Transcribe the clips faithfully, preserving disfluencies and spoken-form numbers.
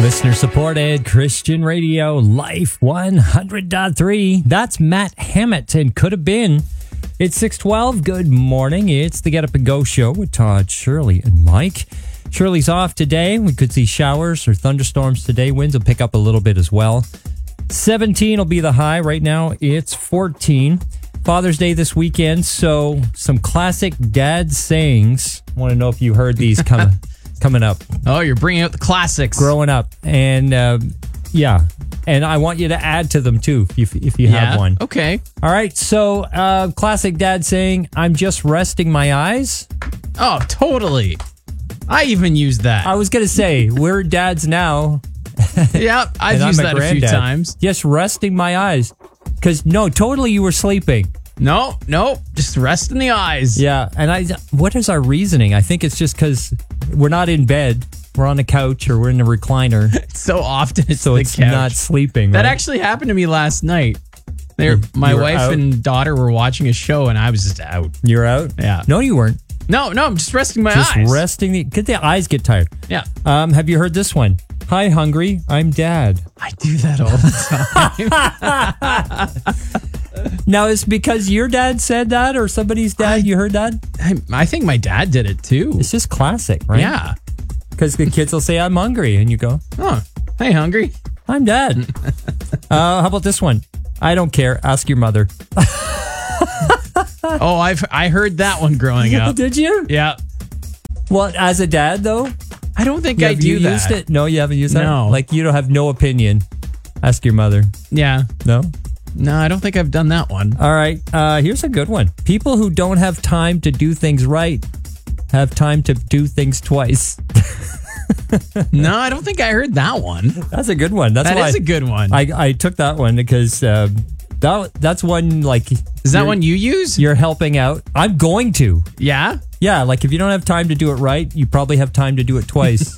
Listener supported Christian radio, Life one hundred point three. That's Matt Hammett and Could Have Been. It's six twelve. Good morning. It's the Get Up and Go show with Todd, Shirley, and Mike. Shirley's off today. We could see showers or thunderstorms today. Winds will pick up a little bit as well. seventeen will be the high. Right now, it's fourteen. Father's Day this weekend, so some classic dad sayings. I want to know if you heard these coming coming up. Oh, you're bringing out the classics. Growing up. And, uh, yeah. And I want you to add to them, too, if, if you yeah, have one. Okay. All right. So, uh, classic dad saying, I'm just resting my eyes. Oh, totally. I even used that. I was going to say, we're dads now. Yeah, I've And used I'm a that a few granddad. times. Just resting my eyes. Because, no, totally you were sleeping. No, no, just rest in the eyes. Yeah. And I, what is our reasoning? I think it's just because we're not in bed. We're on the couch or we're in a recliner. So often it's So the it's couch. not sleeping. That right? actually happened to me last night. There, my You were wife out? and daughter were watching a show and I was just out. You're out? Yeah. No, you weren't. No, no, I'm just resting my Just eyes. resting. The, get the eyes get tired. Yeah. Um, have you heard this one? Hi, hungry. I'm dad. I do that all the time. Now, is it because your dad said that or somebody's dad? I- you heard that? I, I think my dad did it too. It's just classic, right? Yeah. Because the kids will say, I'm hungry. And you go, Oh, hey, hungry? I'm dad. uh, how about this one? I don't care. Ask your mother. Oh, I've I heard that one growing up. Did you? Yeah. Well, as a dad, though, I don't think have I do you that. used it? No, you haven't used that? No. Like, you don't have no opinion. Ask your mother. Yeah. No? No, I don't think I've done that one. All right. Uh, here's a good one. People who don't have time to do things right have time to do things twice. No, I don't think I heard that one. That's a good one. That's That why is a good one. I, I took that one because uh, that that's one like Is that you're- one you use? you're helping out. I'm going to. Yeah. Yeah, like if you don't have time to do it right, you probably have time to do it twice.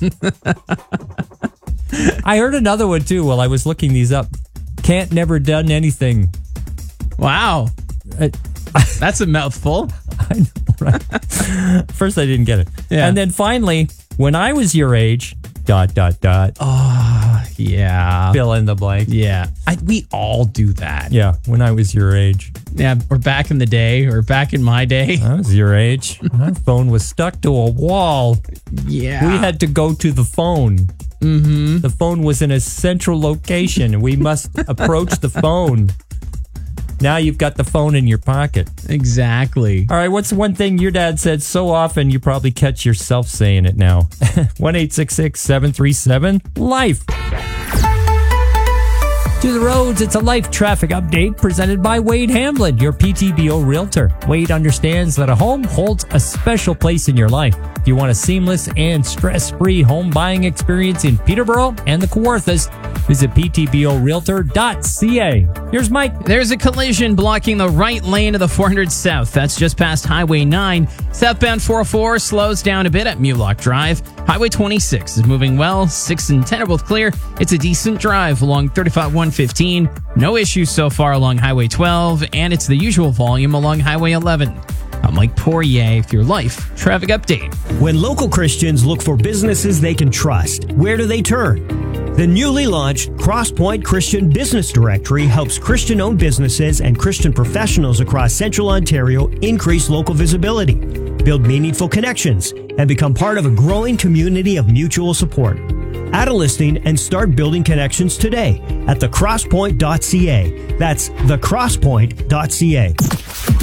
I heard another one too while I was looking these up. Can't never done anything. Wow. Uh, That's a mouthful. I know, right? First, I didn't get it. Yeah. And then finally, when I was your age, dot, dot, dot, Yeah. fill in the blank. Yeah. I, we all do that. Yeah, when I was your age. Yeah. Or back in the day or back in my day. I was your age. My phone was stuck to a wall. Yeah. We had to go to the phone. Mm-hmm. The phone was in a central location, and we must approach the phone. Now you've got the phone in your pocket. Exactly. All right, what's the one thing your dad said so often you probably catch yourself saying it now? one eight six six, seven three seven, LIFE. To the roads, it's a Life traffic update presented by Wade Hamlin, your P T B O realtor. Wade understands that a home holds a special place in your life. If you want a seamless and stress-free home buying experience in Peterborough and the Kawarthas, visit p t b o realtor dot c a. Here's Mike. There's a collision blocking the right lane of the four hundred South. That's just past Highway nine. Southbound four oh four slows down a bit at Mulock Drive. Highway twenty-six is moving well. six and ten are both clear. It's a decent drive along thirty-five one fifteen. No issues so far along Highway twelve, and it's the usual volume along Highway eleven. I'm Mike Poirier with your Life traffic update. When local Christians look for businesses they can trust, where do they turn? The newly launched Crosspoint Christian Business Directory helps Christian-owned businesses and Christian professionals across Central Ontario increase local visibility, build meaningful connections, and become part of a growing community of mutual support. Add a listing and start building connections today at the crosspoint dot c a. That's the crosspoint dot c a.